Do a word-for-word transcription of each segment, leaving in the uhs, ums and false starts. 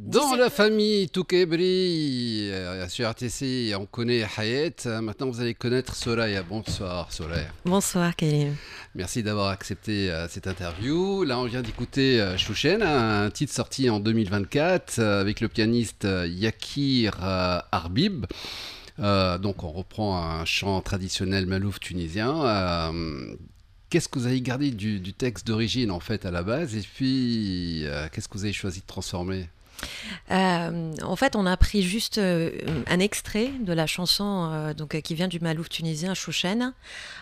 Dans la famille Toukebri, euh, sur R T C, on connaît Hayet. Maintenant, vous allez connaître Soraya. Bonsoir, Soraya. Bonsoir, Karim. Merci d'avoir accepté euh, cette interview. Là, on vient d'écouter euh, Chouchen, un titre sorti en deux mille vingt-quatre euh, avec le pianiste euh, Yakir euh, Arbib. Euh, donc, on reprend un chant traditionnel malouf tunisien. Euh, Qu'est-ce que vous avez gardé du, du texte d'origine, en fait, à la base? Et puis, euh, qu'est-ce que vous avez choisi de transformer? Euh, en fait, on a pris juste euh, un extrait de la chanson euh, donc, euh, qui vient du malouf tunisien Chouchen.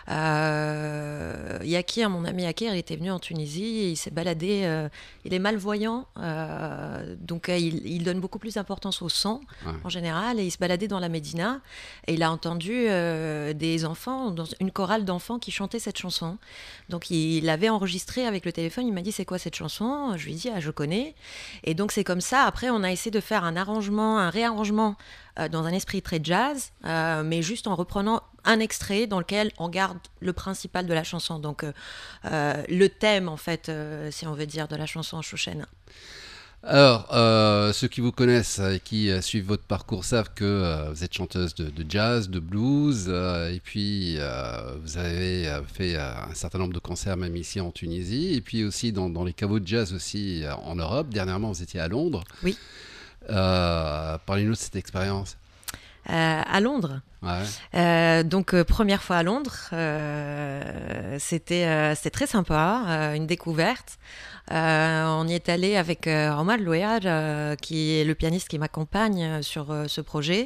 Euh, Yakir, mon ami Yakir, il était venu en Tunisie et il s'est baladé. Euh, il est malvoyant, euh, donc euh, il, il donne beaucoup plus d'importance au son Ouais. en général. Et il se baladait dans la Médina et il a entendu euh, des enfants, dans une chorale d'enfants qui chantaient cette chanson. Donc il l'avait enregistrée avec le téléphone. Il m'a dit c'est quoi cette chanson? Je lui ai dit ah je connais. Et donc c'est comme ça. Après, on a essayé de faire un arrangement, un réarrangement euh, dans un esprit très jazz, euh, mais juste en reprenant un extrait dans lequel on garde le principal de la chanson. Donc, euh, euh, le thème, en fait, euh, si on veut dire, de la chanson Chouchen. Alors, euh, ceux qui vous connaissent et qui euh, suivent votre parcours savent que euh, vous êtes chanteuse de, de jazz, de blues, euh, et puis euh, vous avez euh, fait euh, un certain nombre de concerts même ici en Tunisie, et puis aussi dans, dans les caveaux de jazz aussi euh, en Europe. Dernièrement, vous étiez à Londres. Oui. Euh, parlez-nous de cette expérience. Euh, à Londres. Ouais. Euh, donc euh, première fois à Londres, euh, c'était euh, c'était très sympa, euh, une découverte. Euh, on y est allé avec euh, Omar Louer, euh, qui est le pianiste qui m'accompagne sur euh, ce projet,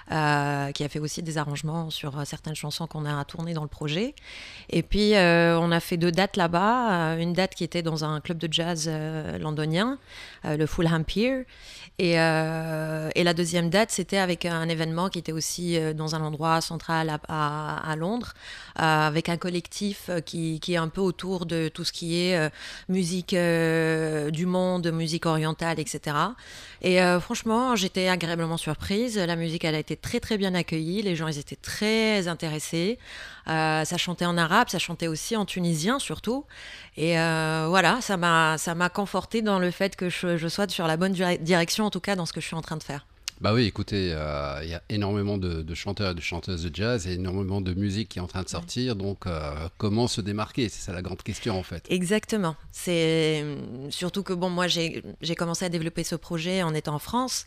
euh, qui a fait aussi des arrangements sur euh, certaines chansons qu'on a tournées dans le projet. Et puis euh, on a fait deux dates là-bas, euh, une date qui était dans un club de jazz euh, londonien, euh, le Fulham Pier. Et, euh, et la deuxième date, c'était avec un événement qui était aussi euh, dans un endroit central à, à, à Londres, euh, avec un collectif qui, qui est un peu autour de tout ce qui est euh, musique euh, du monde, musique orientale, et cetera. Et euh, franchement, j'étais agréablement surprise. La musique, elle a été très très bien accueillie. Les gens, ils étaient très intéressés. Euh, ça chantait en arabe, ça chantait aussi en tunisien surtout. Et euh, voilà, ça m'a ça m'a conforté dans le fait que je, je sois sur la bonne dire- direction, en tout cas dans ce que je suis en train de faire. Bah oui, écoutez, euh, il y a énormément de, de chanteurs et de chanteuses de jazz et énormément de musique qui est en train de sortir. Donc, euh, comment se démarquer? C'est ça la grande question en fait. Exactement. C'est surtout que bon, moi j'ai j'ai commencé à développer ce projet en étant en France.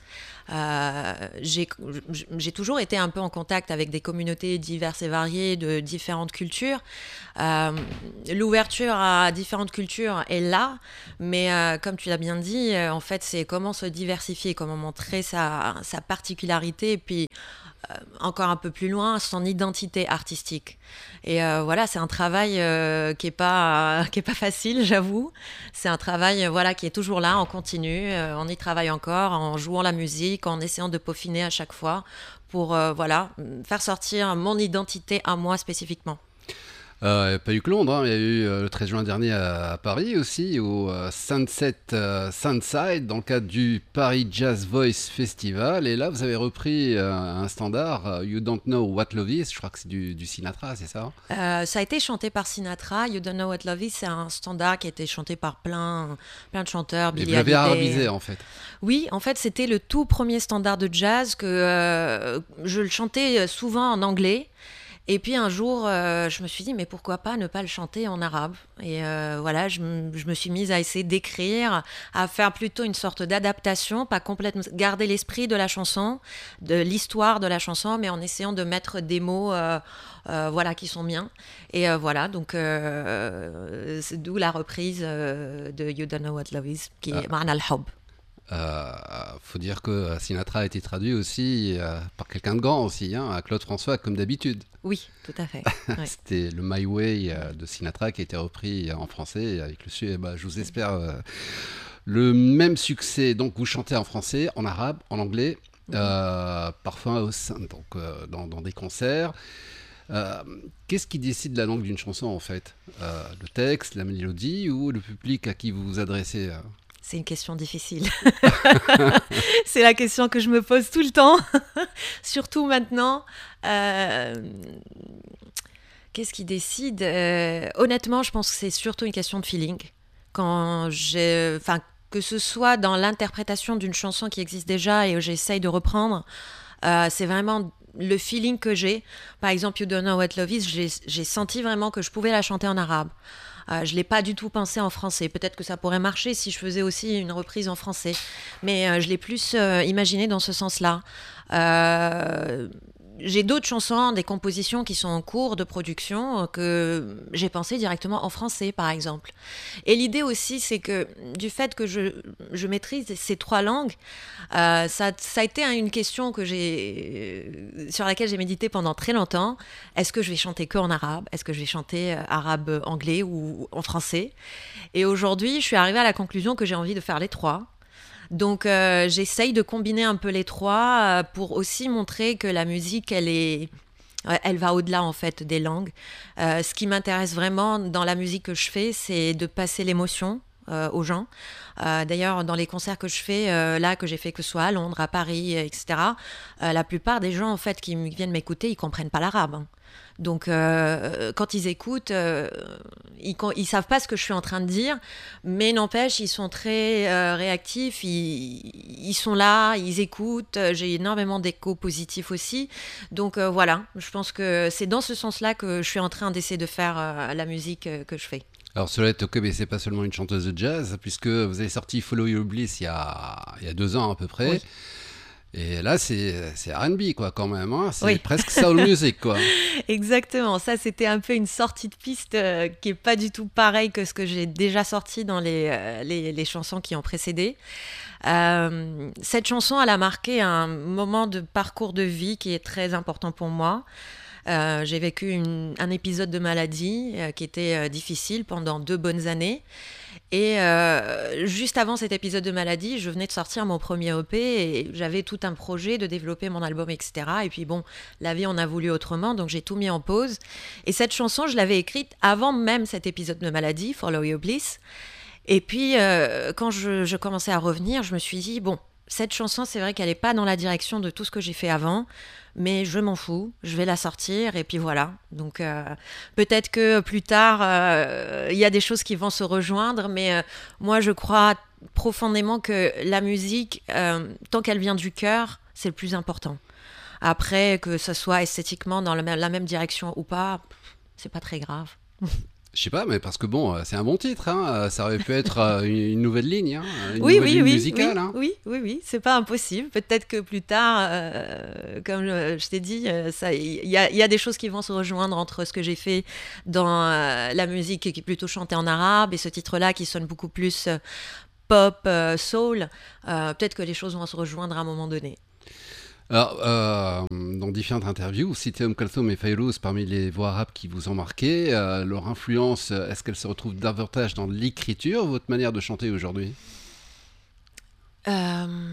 Euh, j'ai j'ai toujours été un peu en contact avec des communautés diverses et variées de différentes cultures. Euh, L'ouverture à différentes cultures est là, mais euh, comme tu l'as bien dit, euh, en fait, c'est comment se diversifier, comment montrer sa sa particularité, et puis euh, encore un peu plus loin, son identité artistique. Et euh, voilà, c'est un travail euh, qui est pas qui est pas facile, j'avoue. C'est un travail euh, voilà qui est toujours là, on continue, euh, on y travaille encore, en jouant la musique, en essayant de peaufiner à chaque fois pour euh, voilà faire sortir mon identité à moi spécifiquement. Euh, il n'y a pas eu que Londres, hein. Il y a eu euh, le treize juin dernier à, à Paris aussi, au euh, Sunset euh, Sunside, dans le cadre du Paris Jazz Voice Festival. Et là, vous avez repris euh, un standard, euh, You Don't Know What Love Is. Je crois que c'est du, du Sinatra, c'est ça? Euh, ça a été chanté par Sinatra. You Don't Know What Love Is, c'est un standard qui a été chanté par plein, plein de chanteurs. Et vous Billie l'avez Holiday. arabisé en fait. Oui, en fait, c'était le tout premier standard de jazz que euh, je le chantais souvent en anglais. Et puis un jour, euh, je me suis dit, mais pourquoi pas ne pas le chanter en arabe? Et euh, voilà, je, m- je me suis mise à essayer d'écrire, à faire plutôt une sorte d'adaptation, pas complètement garder l'esprit de la chanson, de l'histoire de la chanson, mais en essayant de mettre des mots, euh, euh, voilà, qui sont miens. Et euh, voilà, donc euh, c'est d'où la reprise euh, de You Don't Know What Love Is, qui Ah. est Ma'na al-Hub. Euh, faut dire que euh, Sinatra a été traduit aussi euh, par quelqu'un de grand aussi, hein, à Claude François, comme d'habitude. Oui, tout à fait. Ouais. C'était le My Way euh, de Sinatra qui a été repris en français avec le su- bah, je vous espère euh, le même succès. Donc vous chantez en français, en arabe, en anglais, euh, parfois au sein- donc, euh, dans, dans des concerts. Euh, Qu'est-ce qui décide la langue d'une chanson en fait? Euh, Le texte, la mélodie ou le public à qui vous vous adressez? euh C'est une question difficile. C'est la question que je me pose tout le temps, surtout maintenant. Euh, Qu'est-ce qui décide? Euh, Honnêtement, je pense que c'est surtout une question de feeling. Quand j'ai, enfin, que ce soit dans l'interprétation d'une chanson qui existe déjà et que j'essaye de reprendre, euh, c'est vraiment le feeling que j'ai. Par exemple, You Don't Know What Love Is, j'ai, j'ai senti vraiment que je pouvais la chanter en arabe. Euh, je ne l'ai pas du tout pensé en français. Peut-être que ça pourrait marcher si je faisais aussi une reprise en français. Mais euh, je l'ai plus euh, imaginé dans ce sens-là. Euh, j'ai d'autres chansons, des compositions qui sont en cours de production que j'ai pensé directement en français, par exemple. Et l'idée aussi, c'est que du fait que je, je maîtrise ces trois langues, euh, ça, ça a été une question que j'ai, sur laquelle j'ai médité pendant très longtemps. Est-ce que je vais chanter que en arabe ? Est-ce que je vais chanter arabe anglais ou en français ? Et aujourd'hui, je suis arrivée à la conclusion que j'ai envie de faire les trois. Donc euh, j'essaye de combiner un peu les trois euh, pour aussi montrer que la musique, elle est, elle va au-delà en fait des langues. Euh, ce qui m'intéresse vraiment dans la musique que je fais, c'est de passer l'émotion euh, aux gens. Euh, d'ailleurs, dans les concerts que je fais, euh, là que j'ai fait, que ce soit à Londres, à Paris, et cetera, euh, la plupart des gens en fait qui viennent m'écouter, ils comprennent pas l'arabe. Hein. Donc, euh, quand ils écoutent, euh, ils ne savent pas ce que je suis en train de dire, mais n'empêche, ils sont très euh, réactifs, ils, ils sont là, ils écoutent. J'ai énormément d'échos positifs aussi. Donc, euh, voilà, je pense que c'est dans ce sens-là que je suis en train d'essayer de faire euh, la musique euh, que je fais. Alors, Soleil Toqué, c'est pas seulement une chanteuse de jazz, puisque vous avez sorti Follow Your Bliss il y a, il y a deux ans à peu près. Oui. Et là, c'est, c'est R and B, quoi, quand même. Hein. C'est oui. presque soul music, quoi. Exactement. Ça, c'était un peu une sortie de piste euh, qui n'est pas du tout pareil que ce que j'ai déjà sorti dans les, euh, les, les chansons qui ont précédé. Euh, cette chanson, elle a marqué un moment de parcours de vie qui est très important pour moi. Euh, j'ai vécu une, un épisode de maladie euh, qui était euh, difficile pendant deux bonnes années. Et euh, juste avant cet épisode de maladie, je venais de sortir mon premier E P et j'avais tout un projet de développer mon album, et cetera. Et puis bon, la vie en a voulu autrement, donc j'ai tout mis en pause. Et cette chanson, je l'avais écrite avant même cet épisode de maladie, Follow Your Bliss. Et puis, euh, quand je, je commençais à revenir, je me suis dit, bon, cette chanson, c'est vrai qu'elle n'est pas dans la direction de tout ce que j'ai fait avant, mais je m'en fous, je vais la sortir et puis voilà. Donc euh, peut-être que plus tard, il euh, y a des choses qui vont se rejoindre, mais euh, moi je crois profondément que la musique, euh, tant qu'elle vient du cœur, c'est le plus important. Après, que ce soit esthétiquement dans la même direction ou pas, c'est pas très grave. Je sais pas, mais parce que bon, c'est un bon titre, hein. Ça aurait pu être une nouvelle ligne, hein, une oui, nouvelle oui, ligne oui, musicale. Oui, hein. oui, oui, oui, c'est pas impossible. Peut-être que plus tard, euh, comme je, je t'ai dit, il y, y a des choses qui vont se rejoindre entre ce que j'ai fait dans euh, la musique qui est plutôt chantée en arabe et ce titre-là qui sonne beaucoup plus euh, pop, euh, soul. Euh, peut-être que les choses vont se rejoindre à un moment donné. Alors, euh, dans différentes interviews, vous citez Umm Kulthum et Fayrouz parmi les voix arabes qui vous ont marqué. Euh, leur influence, est-ce qu'elle se retrouve davantage dans l'écriture, votre manière de chanter aujourd'hui ? euh...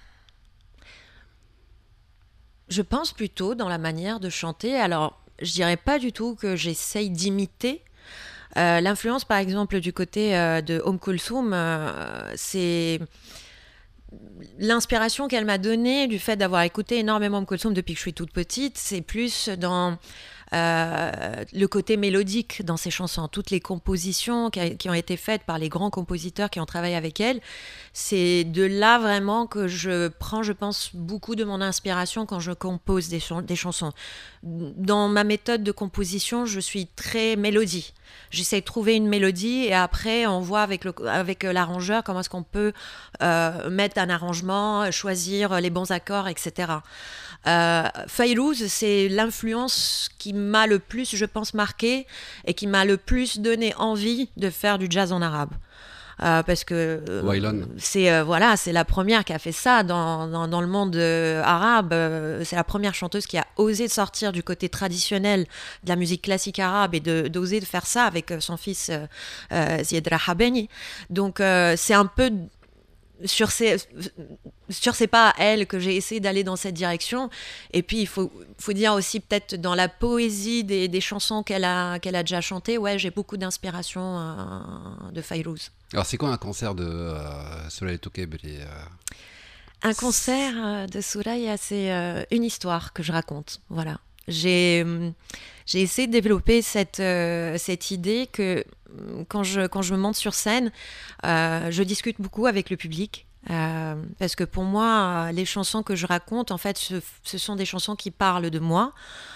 Je pense plutôt dans la manière de chanter. Alors, je dirais pas du tout que j'essaye d'imiter. Euh, l'influence, par exemple, du côté euh, de Umm Kulthum, euh, c'est... L'inspiration qu'elle m'a donnée du fait d'avoir écouté énormément Umm Kulthum depuis que je suis toute petite, c'est plus dans euh, le côté mélodique dans ses chansons. Toutes les compositions qui, a, qui ont été faites par les grands compositeurs qui ont travaillé avec elle, c'est de là vraiment que je prends, je pense, beaucoup de mon inspiration quand je compose des, ch- des chansons. Dans ma méthode de composition, je suis très mélodie. J'essaie de trouver une mélodie et après on voit avec, le, avec l'arrangeur comment est-ce qu'on peut euh, mettre un arrangement, choisir les bons accords, et cetera. Euh, Fayrouz, c'est l'influence qui m'a le plus, je pense, marqué et qui m'a le plus donné envie de faire du jazz en arabe. Euh, parce que euh, c'est euh, voilà, c'est la première qui a fait ça dans, dans, dans le monde euh, arabe. Euh, c'est la première chanteuse qui a osé sortir du côté traditionnel de la musique classique arabe et de, d'oser de faire ça avec son fils euh, euh, Zied Rahabani. Donc euh, c'est un peu sur ces, sur ces pas à elle que j'ai essayé d'aller dans cette direction. Et puis il faut, faut dire aussi peut-être dans la poésie des, des chansons qu'elle a, qu'elle a déjà chantées, ouais, j'ai beaucoup d'inspiration euh, de Fayrouz. Alors c'est quoi un concert de euh, Soleil Toqué euh... Un concert de Souraya, c'est euh, une histoire que je raconte, voilà. J'ai, j'ai essayé de développer cette, euh, cette idée que quand je, quand je monte sur scène, euh, je discute beaucoup avec le public. Euh, parce que pour moi, les chansons que je raconte, en fait, ce, ce sont des chansons qui parlent de moi,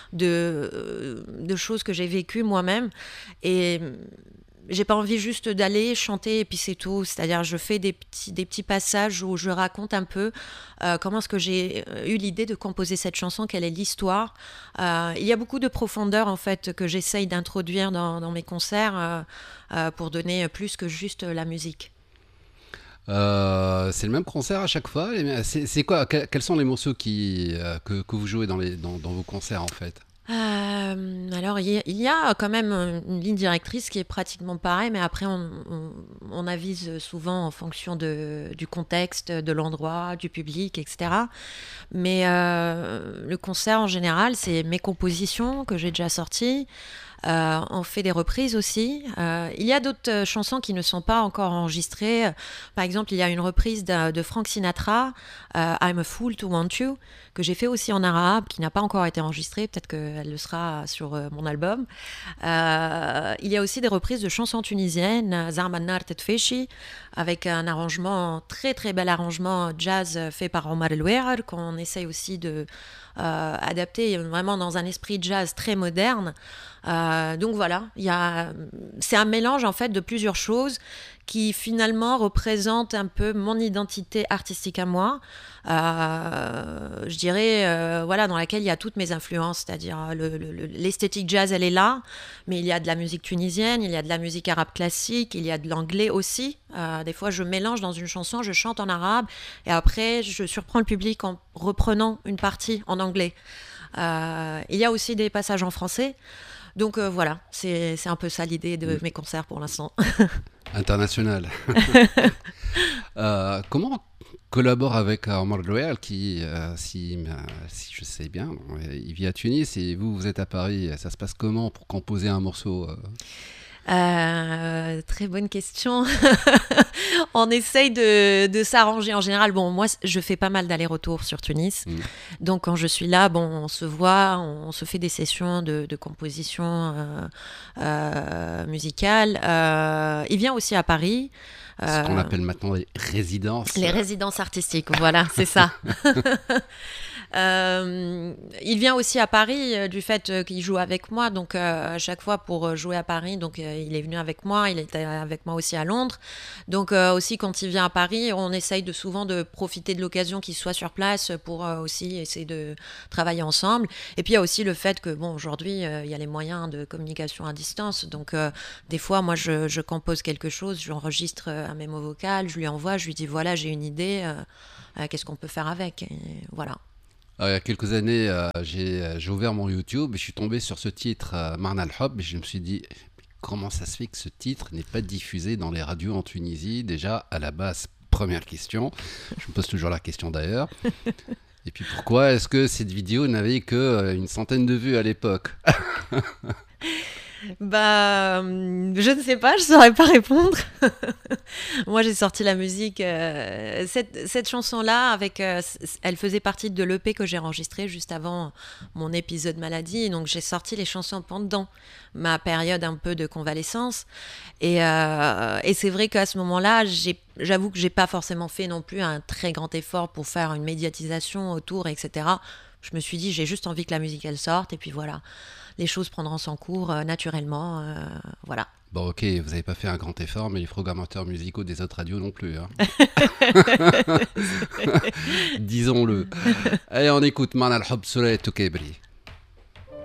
de, de choses que j'ai vécues moi-même. Et j'ai pas envie juste d'aller chanter et puis c'est tout. C'est-à-dire, je fais des petits, des petits passages où je raconte un peu euh, comment est-ce que j'ai eu l'idée de composer cette chanson, quelle est l'histoire. Euh, il y a beaucoup de profondeur, en fait, que j'essaye d'introduire dans, dans mes concerts euh, euh, pour donner plus que juste la musique. Euh, c'est le même concert à chaque fois. C'est, c'est quoi que- Quels sont les morceaux qui, euh, que, que vous jouez dans, les, dans, dans vos concerts en fait? Euh, alors, il y, a- il y a quand même une ligne directrice qui est pratiquement pareille, mais après, on, on- on avise souvent en fonction de, du contexte, de l'endroit, du public, et cetera. Mais euh, le concert, en général, c'est mes compositions que j'ai déjà sorties. Euh, on fait des reprises aussi. Euh, il y a d'autres euh, chansons qui ne sont pas encore enregistrées. Par exemple, il y a une reprise de, de Frank Sinatra, euh, I'm a Fool to Want You, que j'ai fait aussi en arabe, qui n'a pas encore été enregistrée. Peut-être qu'elle le sera sur euh, mon album. Euh, il y a aussi des reprises de chansons tunisiennes, Zarma Nar Tetfeshi, avec un arrangement, très très bel arrangement jazz fait par Omar El Ouerar, qu'on essaye aussi de euh, adapter vraiment dans un esprit jazz très moderne. Euh, donc voilà, il y a, c'est un mélange en fait de plusieurs choses qui finalement représentent un peu mon identité artistique à moi. Euh, je dirais, euh, voilà, dans laquelle il y a toutes mes influences, c'est-à-dire le, le, l'esthétique jazz, elle est là, mais il y a de la musique tunisienne, il y a de la musique arabe classique, il y a de l'anglais aussi. Euh, des fois, je mélange dans une chanson, je chante en arabe, et après, je surprends le public en reprenant une partie en anglais. Euh, il y a aussi des passages en français. Donc euh, voilà, c'est, c'est un peu ça l'idée de mes concerts pour l'instant. International. euh, comment collabore avec Omar El Ouerar qui, euh, si, euh, si je sais bien, il vit à Tunis et vous, vous êtes à Paris. Ça se passe comment pour composer un morceau euh Euh, très bonne question. On essaye de, de s'arranger en général. Bon, moi, je fais pas mal d'allers-retours sur Tunis. Mmh. Donc, quand je suis là, bon, on se voit, on, on se fait des sessions de, de composition euh, euh, musicale. Euh, il vient aussi à Paris. Ce euh, qu'on appelle maintenant les résidences. Les résidences artistiques, voilà, c'est ça. Euh, il vient aussi à Paris euh, du fait euh, qu'il joue avec moi, donc euh, à chaque fois pour jouer à Paris, donc euh, il est venu avec moi, il était avec moi aussi à Londres. Donc euh, aussi quand il vient à Paris, on essaye de souvent de profiter de l'occasion qu'il soit sur place pour euh, aussi essayer de travailler ensemble. Et puis il y a aussi le fait que bon aujourd'hui euh, il y a les moyens de communication à distance, donc euh, des fois moi je, je compose quelque chose, j'enregistre un mémo vocal, je lui envoie, je lui dis voilà j'ai une idée, euh, euh, qu'est-ce qu'on peut faire avec, et voilà. Alors, il y a quelques années, euh, j'ai, j'ai ouvert mon YouTube et je suis tombé sur ce titre, euh, Marna Al Hob, et je me suis dit, comment ça se fait que ce titre n'est pas diffusé dans les radios en Tunisie? Déjà, à la base, première question. Je me pose toujours la question d'ailleurs. Et puis pourquoi est-ce que cette vidéo n'avait que euh, une centaine de vues à l'époque? Bah, je ne sais pas, je ne saurais pas répondre. Moi, j'ai sorti la musique. Euh, cette, cette chanson-là, avec, euh, elle faisait partie de l'E P que j'ai enregistré juste avant mon épisode maladie. Donc, j'ai sorti les chansons pendant ma période un peu de convalescence. Et, euh, et c'est vrai qu'à ce moment-là, j'ai, j'avoue que je n'ai pas forcément fait non plus un très grand effort pour faire une médiatisation autour, et cetera. Je me suis dit, j'ai juste envie que la musique, elle sorte. Et puis voilà. Les choses prendront son cours euh, naturellement, euh, voilà. Bon, ok, vous n'avez pas fait un grand effort, mais les programmateurs musicaux des autres radios non plus. Hein. Disons-le. Allez, on écoute Marna Al Hob Soleil Toukebri.